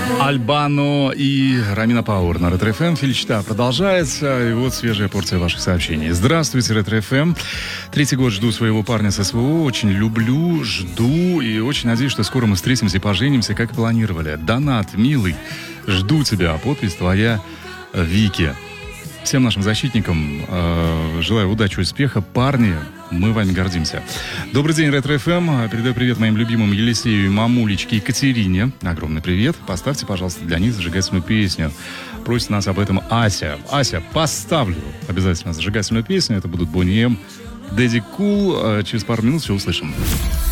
Альбано и Ромина Пауэр на Ретро-ФМ. Филичта продолжается. И вот свежая порция ваших сообщений. Здравствуйте, Ретро-ФМ. 3-й год жду своего парня с СВО. Очень люблю, жду. И очень надеюсь, что скоро мы встретимся и поженимся, как и планировали. Донат, милый, жду тебя. Подпись твоя, Вики. Всем нашим защитникам желаю удачи, успеха. Парни, мы вами гордимся. Добрый день, Ретро-ФМ. Передаю привет моим любимым Елисею и мамулечке Екатерине. Огромный привет. Поставьте, пожалуйста, для них зажигательную песню. Просит нас об этом Ася. Ася, поставлю обязательно зажигательную песню. Это будут Boney M, Daddy Cool. Через пару минут все услышим.